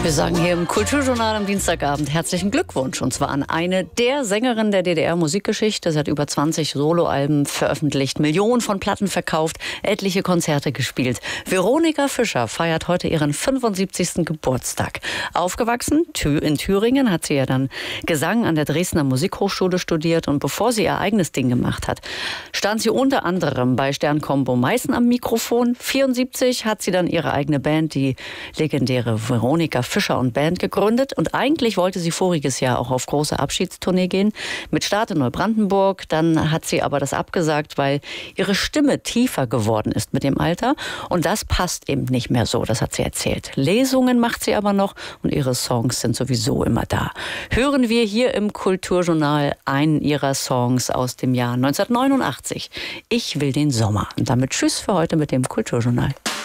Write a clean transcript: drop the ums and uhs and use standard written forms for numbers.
Wir sagen hier im Kulturjournal am Dienstagabend herzlichen Glückwunsch. Und zwar an eine der Sängerinnen der DDR-Musikgeschichte. Sie hat über 20 Soloalben veröffentlicht, Millionen von Platten verkauft, etliche Konzerte gespielt. Veronika Fischer feiert heute ihren 75. Geburtstag. Aufgewachsen in Thüringen, hat sie ja dann Gesang an der Dresdner Musikhochschule studiert. Und bevor sie ihr eigenes Ding gemacht hat, stand sie unter anderem bei Sternkombo Meißen am Mikrofon. 1974 hat sie dann ihre eigene Band, die legendäre Veronika Fischer und Band, gegründet. Und eigentlich wollte sie voriges Jahr auch auf große Abschiedstournee gehen, mit Start in Neubrandenburg. Dann hat sie aber das abgesagt, weil ihre Stimme tiefer geworden ist mit dem Alter. Und das passt eben nicht mehr so, das hat sie erzählt. Lesungen macht sie aber noch und ihre Songs sind sowieso immer da. Hören wir hier im Kulturjournal einen ihrer Songs aus dem Jahr 1989. Ich will den Sommer. Und damit tschüss für heute mit dem Kulturjournal.